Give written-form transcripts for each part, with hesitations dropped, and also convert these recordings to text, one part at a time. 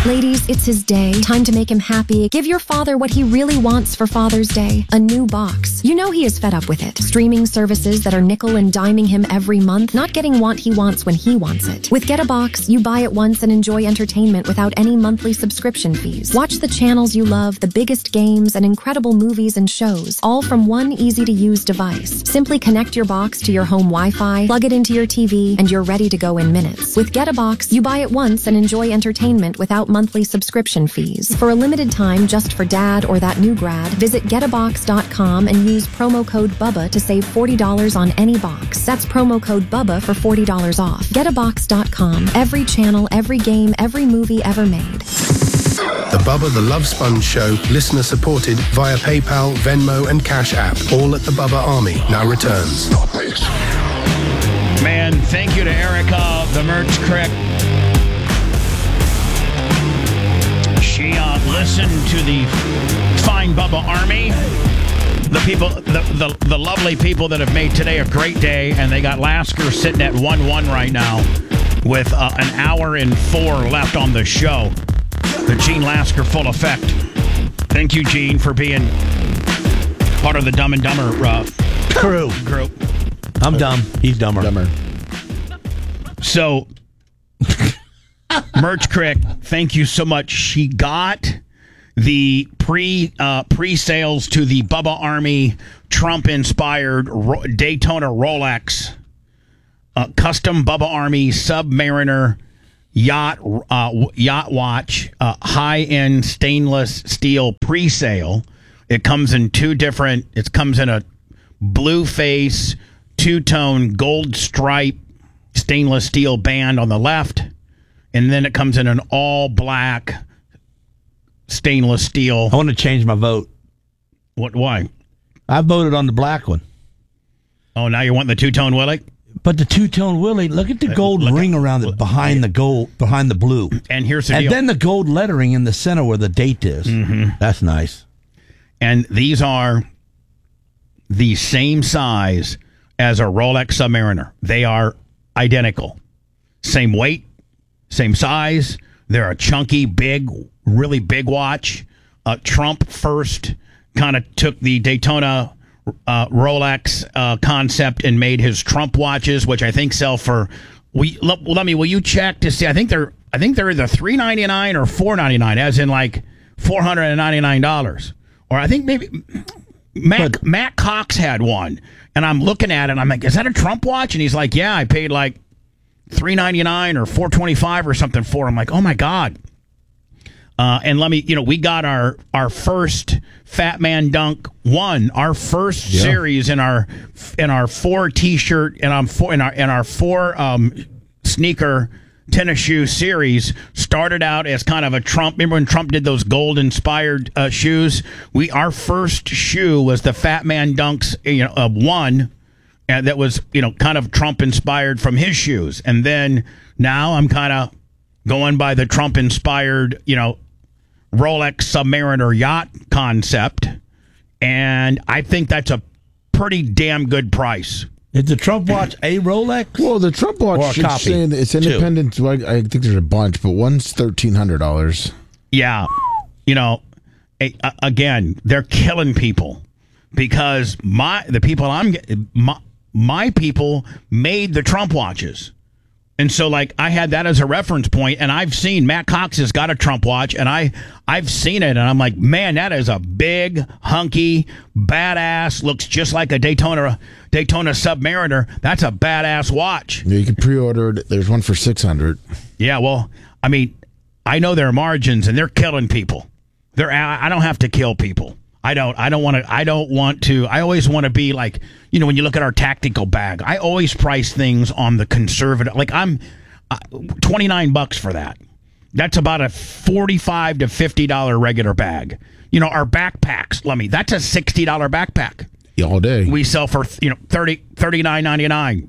Ladies, it's his day. Time to make him happy. Give your father what he really wants for Father's Day. A new box. You know he is fed up with it. Streaming services that are nickel and diming him every month, not getting what he wants when he wants it. With Get a Box, you buy it once and enjoy entertainment without any monthly subscription fees. Watch the channels you love, the biggest games, and incredible movies and shows, all from one easy-to-use device. Simply connect your box to your home Wi-Fi, plug it into your TV, and you're ready to go in minutes. With Get a Box, you buy it once and enjoy entertainment without monthly subscription fees. For a limited time, just for dad or that new grad, visit getabox.com and use promo code BUBBA to save $40 on any box. That's promo code BUBBA for $40 off. Getabox.com. Every channel, every game, every movie ever made. The Bubba the Love Sponge Show, listener supported via PayPal, Venmo, and Cash App. All at the Bubba Army now returns. Man, thank you to Erica, the merch crick. She listened to the fine Bubba Army. The people, the lovely people that have made today a great day, and they got Lasker sitting at 1-1 right now with an hour and 4 left on the show. The Gene Lasker Full Effect. Thank you, Gene, for being part of the Dumb and Dumber crew. I'm dumb. He's dumber. So, Merch Crick, thank you so much. She got the pre-sales to the Bubba Army Trump-inspired Daytona Rolex custom Bubba Army Submariner yacht watch, high-end stainless steel pre-sale. It comes in it comes in a blue face, two-tone gold stripe stainless steel band on the left, and then it comes in an all-black stainless steel. I want to change my vote. Why? I voted on the black one. Oh, now you want the two-tone Willie? But the two-tone Willie, look at the gold ring around it behind the blue. And here's the deal. And then the gold lettering in the center where the date is. Mm-hmm. That's nice. And these are the same size as a Rolex Submariner. They are identical. Same weight, same size. They're a chunky, big, really big watch. Trump first kind of took the Daytona Rolex concept and made his Trump watches, which I think sell for. Will you check to see? I think they're either $399 or $499, as in like $499, or I think maybe Matt Cox had one, and I'm looking at it, and I'm like, is that a Trump watch? And he's like, yeah, I paid like $399 or $425 or something for it. I'm like, oh my God. And we got our first Fat Man Dunk one, our first series in our 4 T-shirt and our 4 sneaker tennis shoe series started out as kind of a Trump. Remember when Trump did those gold inspired shoes? Our first shoe was the Fat Man Dunks, one, and that was kind of Trump inspired from his shoes. And then now I'm kind of going by the Trump inspired, Rolex Submariner yacht concept, and I think that's a pretty damn good price. Is the Trump watch a Rolex? Well, the Trump watch is saying it's independent. I think there's a bunch, but one's $1,300. Yeah, again, they're killing people because my people made the Trump watches. And so, I had that as a reference point, and I've seen Matt Cox has got a Trump watch, and I've seen it, and I'm like, man, that is a big, hunky, badass, looks just like a Daytona Submariner. That's a badass watch. Yeah, you can pre-order it. There's one for $600. Yeah, well, I mean, I know their margins, and they're killing people. I don't have to kill people. I don't want to. I always want to be like, when you look at our tactical bag, I always price things on the conservative. Like I'm $29 for that. That's about a $45 to $50 regular bag. Our backpacks, that's a $60 backpack. All day. We sell for $39.99.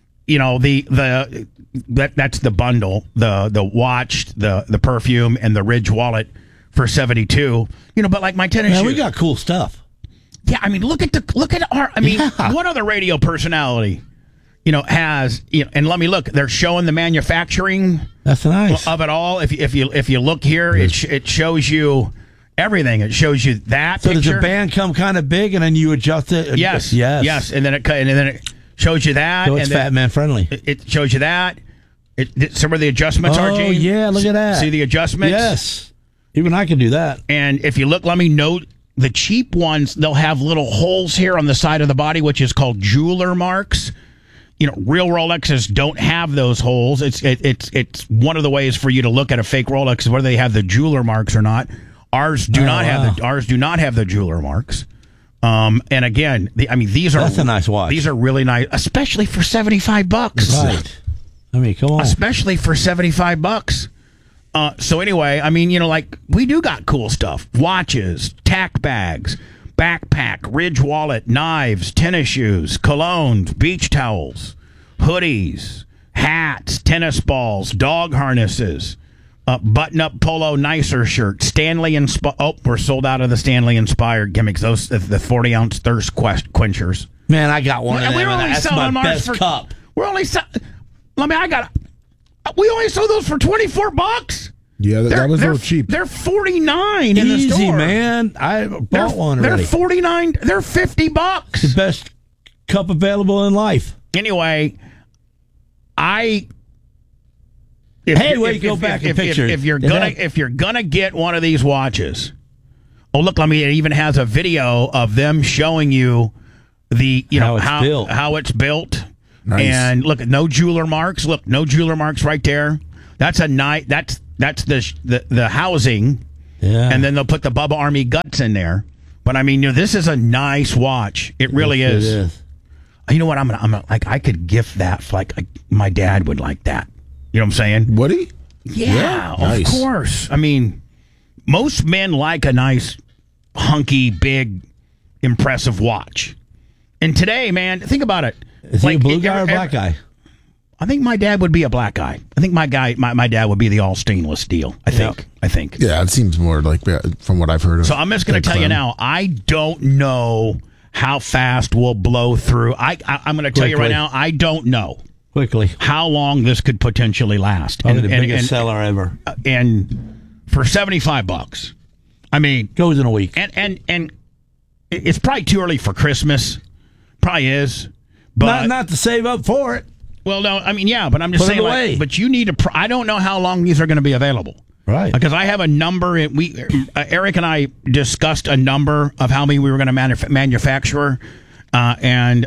That's the bundle, the watch, the perfume, and the Ridge wallet for $72, but like my tennis shoes. We got cool stuff. Yeah, I mean, look at our. I mean, what other radio personality, has, and let me look. They're showing the manufacturing. That's nice of it all. If you look here, it shows you everything. It shows you that. So picture. does the band come kind of big, and then you adjust it? Yes, and then it shows you that. So it's fat man friendly. It shows you that. Some of the adjustments are. Oh yeah, look at that. See the adjustments? Yes, even I can do that. And if you look, let me note. The cheap ones, they'll have little holes here on the side of the body, which is called jeweler marks. Real Rolexes don't have those holes. It's one of the ways for you to look at a fake Rolex, whether they have the jeweler marks or not. Ours do not have the jeweler marks. And again, these are that's a nice watch. These are really nice, especially for $75. Right. Come on. Especially for $75. So anyway, we do got cool stuff. Watches, tack bags, backpack, Ridge wallet, knives, tennis shoes, colognes, beach towels, hoodies, hats, tennis balls, dog harnesses, button-up polo nicer shirt, Stanley we're sold out of the Stanley inspired gimmicks. Those the 40-ounce thirst quenchers. Man, I got one of them. We're only That's selling my ours best cup. We're only we only sold those for $24. Yeah, that was a little cheap. They're $49 in the store. Easy, man. I bought one already. They're $49. They're $50. The best cup available in life. Anyway, If you're gonna get one of these watches, look, it even has a video of them showing you how it's built. Nice. And look, no jeweler marks. Look, no jeweler marks right there. That's a nice. That's the housing. Yeah. And then they'll put the Bubba Army guts in there. But this is a nice watch. It really is. It is. You know what? I could gift that for my dad would like that. You know what I'm saying? Would he? Yeah, nice. Of course. Most men like a nice, hunky, big, impressive watch. And today, man, think about it. Is he a blue guy or a black guy? I think my dad would be a black guy. I think my dad would be the all stainless steel. I think. Yeah, it seems more like from what I've heard of. So I'm just going to tell you now, I don't know how fast we'll blow through. I'm going to tell you right now, I don't know quickly how long this could potentially last. Probably the biggest seller ever. And for $75, goes in a week. And it's probably too early for Christmas. Probably is. But not to save up for it. Well, no, but I'm just saying, but you need to. I don't know how long these are going to be available, right? Because I have a number. Eric and I discussed a number of how many we were going to manufacture, and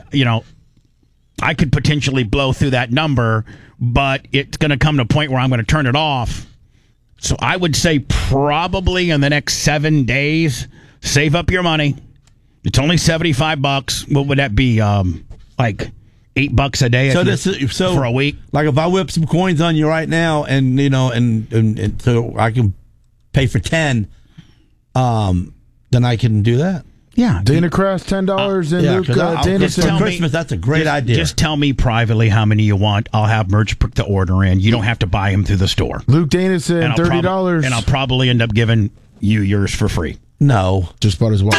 I could potentially blow through that number, but it's going to come to a point where I'm going to turn it off. So I would say probably in the next 7 days, save up your money. It's only $75. What would that be? $8 a day for a week. Like if I whip some coins on you right now, and and so I can pay for 10, then I can do that. Yeah, Dana Kraft $10 and Luke Dennison for Christmas. That's a great idea. Just tell me privately how many you want. I'll have merch put the order in. You don't have to buy them through the store. Luke Dennison $30, and I'll probably end up giving you yours for free. No, just bought his watch.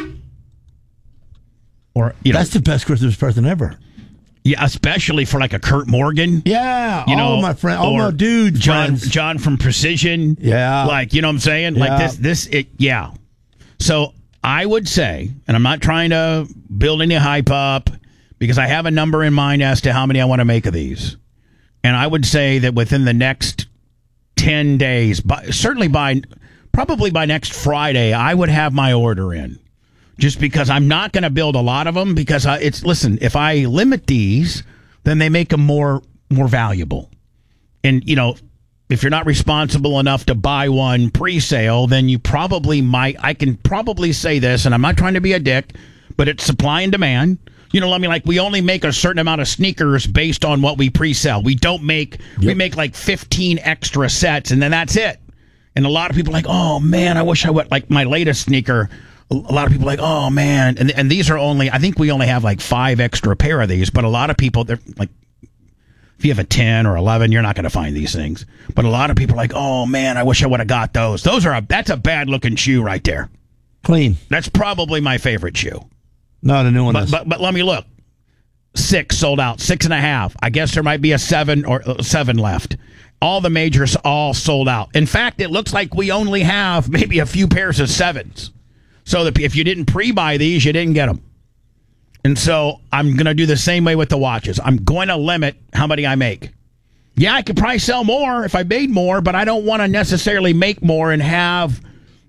Or that's the best Christmas present ever. Yeah, especially for like a Kurt Morgan. Yeah, all my friends, all my dudes, John from Precision. Yeah, you know what I'm saying? Yeah. Yeah. So I would say, and I'm not trying to build any hype up, because I have a number in mind as to how many I want to make of these, and I would say that within the next 10 days, probably by next Friday, I would have my order in. Just because I'm not going to build a lot of them, because if I limit these, then they make them more valuable. And, if you're not responsible enough to buy one pre-sale, then you probably might. I can probably say this, and I'm not trying to be a dick, but it's supply and demand. We only make a certain amount of sneakers based on what we pre-sell. We don't make, we make like 15 extra sets, and then that's it. And a lot of people are like, oh man, I wish I would, like my latest sneaker. A lot of people are like, oh man, and these are only, I think we only have like 5 extra pair of these, but a lot of people, they're like, if you have a 10 or 11, you're not going to find these things. But a lot of people are like, oh man, I wish I would have got those. That's a bad looking shoe right there. Clean. That's probably my favorite shoe. No, the new one. But let me look. 6 sold out, 6.5. I guess there might be a 7 or 7 left. All the majors all sold out. In fact, it looks like we only have maybe a few pairs of 7s. So that if you didn't pre-buy these, you didn't get them. And so I'm going to do the same way with the watches. I'm going to limit how many I make. Yeah, I could probably sell more if I made more, but I don't want to necessarily make more and have,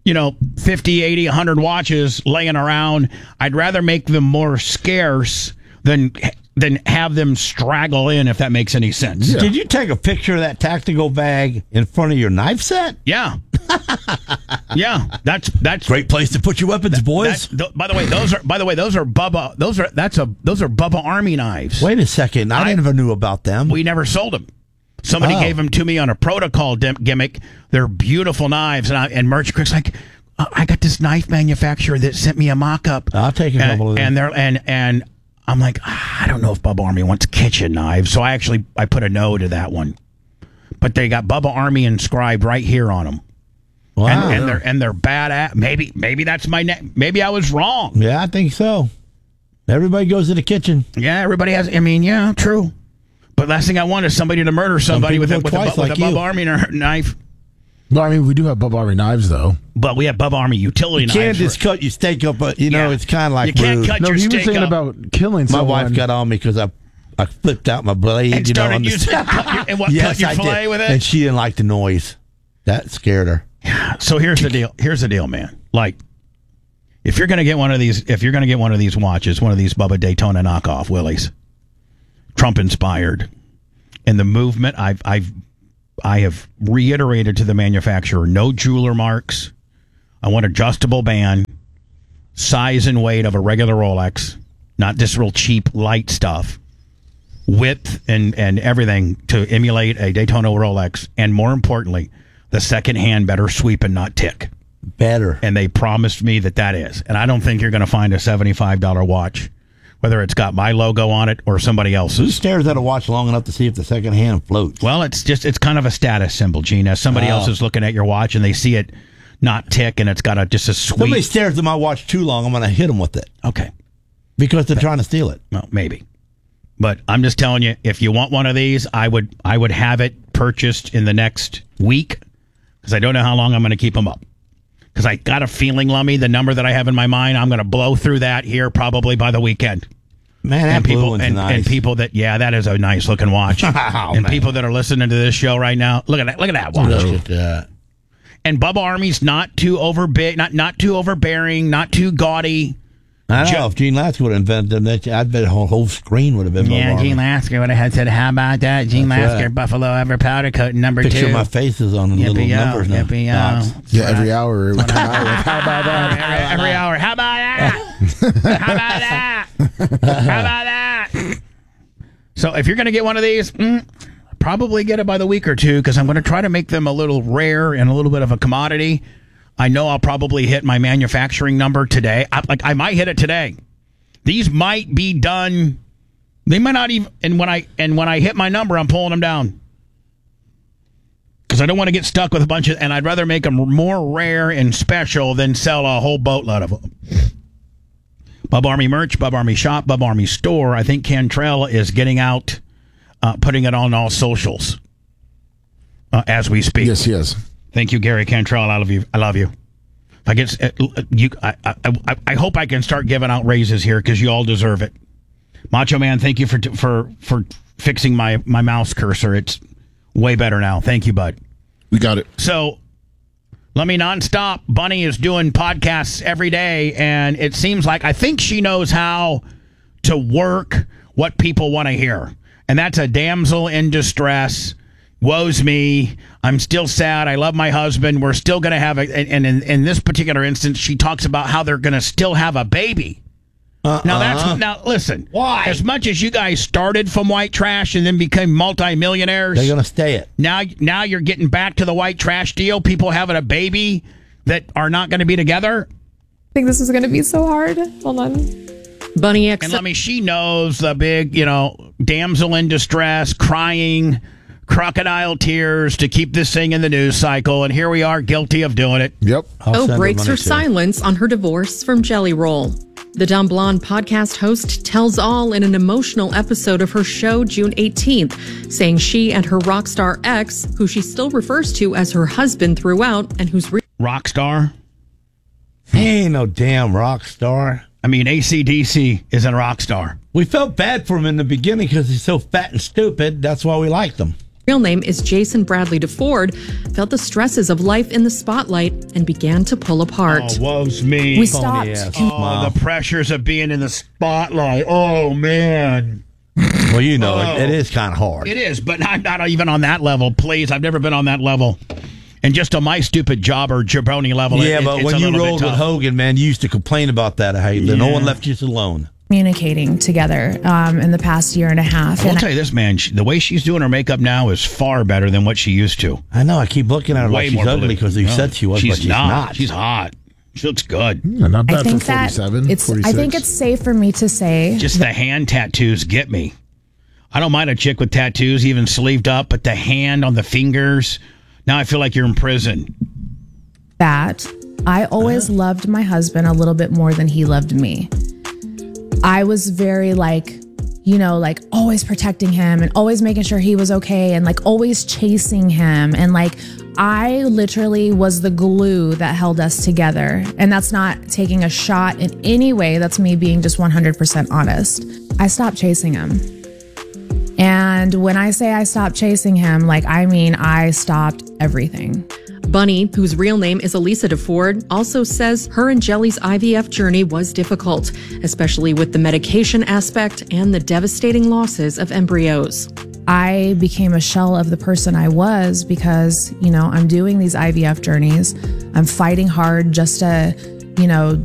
50, 80, 100 watches laying around. I'd rather make them more scarce than have them straggle in, if that makes any sense. Yeah. Did you take a picture of that tactical bag in front of your knife set? Yeah. Yeah, that's great place to put your weapons, boys. By the way, those are Bubba. Those are Bubba Army knives. Wait a second, I never knew about them. We never sold them. Somebody gave them to me on a protocol gimmick. They're beautiful knives, and Merch Crick's like, I got this knife manufacturer that sent me a mock-up. I'll take a couple of them. And I'm like, I don't know if Bubba Army wants kitchen knives, so I put a no to that one. But they got Bubba Army inscribed right here on them. Wow. And they're badass. Maybe that's my maybe I was wrong. Yeah, I think so. Everybody goes to the kitchen. Yeah, everybody has. I mean, yeah, true. But last thing I want is somebody to murder somebody with a Bubba Army knife. Well, I mean, we do have Bubba Army knives, though. But we have Bubba Army utility knives. You can't just cut your steak up, but it's kind of like you can't rude. cut your steak up. No, he was saying about killing someone. My wife got on me because I flipped out my blade. And started using cut your fillet with it? And she didn't like the noise. That scared her. So here's the deal, man. Like, if you're gonna get one of these watches, one of these Bubba Daytona knockoff Willies, Trump inspired, and the movement I have reiterated to the manufacturer: no jeweler marks. I want adjustable band, size and weight of a regular Rolex, not this real cheap light stuff. Width and everything to emulate a Daytona Rolex, and more importantly, the second hand better sweep and not tick. Better. And they promised me that is. And I don't think you're going to find a $75 watch, whether it's got my logo on it or somebody else's. Who stares at a watch long enough to see if the second hand floats? Well, it's kind of a status symbol, Gene. As somebody else is looking at your watch and they see it not tick and it's got just a sweep. Somebody stares at my watch too long, I'm going to hit them with it. Okay. Because they're trying to steal it. Well, maybe. But I'm just telling you, if you want one of these, I would have it purchased in the next week, because I don't know how long I'm going to keep them up. Because I got a feeling, Lummy, the number that I have in my mind, I'm going to blow through that here probably by the weekend. Man, that blue one's nice. And people that, that is a nice looking watch. People that are listening to this show right now, look at that watch. Look at that. And Bubba Army's not too not too overbearing, not too gaudy. I don't know if Gene Lasker would have invented them. I bet a whole screen would have been. Yeah, Gene Lasker would have said, "How about that, Gene Lasker, right. Buffalo Ever Powder Coat number 2." Picture my faces on the little numbers now. Yeah, every hour it would come out with, "How about that?" Every hour, how about that? How about that? How about that? So if you're going to get one of these, probably get it by the week or two, because I'm going to try to make them a little rare and a little bit of a commodity. I know I'll probably hit my manufacturing number today. I might hit it today. These might be done. They might not even. And when I hit my number, I'm pulling them down, because I don't want to get stuck with a bunch of. And I'd rather make them more rare and special than sell a whole boatload of them. Bubba Army merch, Bubba Army shop, Bubba Army store. I think Cantrell is getting out, putting it on all socials as we speak. Yes, yes. Thank you, Gary Cantrell. I love you. I love you. I guess I hope I can start giving out raises here, because you all deserve it. Macho Man, thank you for fixing my mouse cursor. It's way better now. Thank you, bud. We got it. So let me nonstop. Bunny is doing podcasts every day, and it seems like I think she knows how to work what people want to hear, and that's a damsel in distress. Woe's me. I'm still sad. I love my husband. We're still going to have and in this particular instance, she talks about how they're going to still have a baby. Now listen. Why? As much as you guys started from white trash and then became multimillionaires, they're going to stay it. Now you're getting back to the white trash deal. People having a baby that are not going to be together. I think this is going to be so hard. Hold on. Bunny And let me. She knows the big, damsel in distress, crying. Crocodile tears to keep this thing in the news cycle, and here we are, guilty of doing it. Yep. breaks her silence on her divorce from Jelly Roll. The Dumb Blonde podcast host tells all in an emotional episode of her show June 18th, saying she and her rock star ex, who she still refers to as her husband throughout, and who's rock star? He ain't no damn rock star. I mean, AC/DC isn't a rock star. We felt bad for him in the beginning because he's so fat and stupid. That's why we liked him. Real name is Jason Bradley DeFord, felt the stresses of life in the spotlight and began to pull apart. Oh, woe's me. We stopped. The pressures of being in the spotlight. Oh, man. Well, you know, it is kind of hard. It is, but I'm not even on that level. Please, I've never been on that level. And just on my stupid job or jabroni level. Yeah, but when you rolled with Hogan, man, you used to complain about that. How no one left you alone. Communicating together in the past year and a half. I'll tell you this, man. The way she's doing her makeup now is far better than what she used to. I know. I keep looking at her like she's ugly because you said she was, but she's not. She's hot. She looks good. Yeah, not bad I think for 47, 46. I think it's safe for me to say. Just the hand tattoos get me. I don't mind a chick with tattoos, even sleeved up, but the hand on the fingers. Now I feel like you're in prison. That I always loved my husband a little bit more than he loved me. I was very always protecting him and always making sure he was okay and always chasing him. And I literally was the glue that held us together. And that's not taking a shot in any way. That's me being just 100% honest. I stopped chasing him. And when I say I stopped chasing him, I mean I stopped everything. Bunny, whose real name is Elisa DeFord, also says her and Jelly's IVF journey was difficult, especially with the medication aspect and the devastating losses of embryos. I became a shell of the person I was because, I'm doing these IVF journeys. I'm fighting hard just to,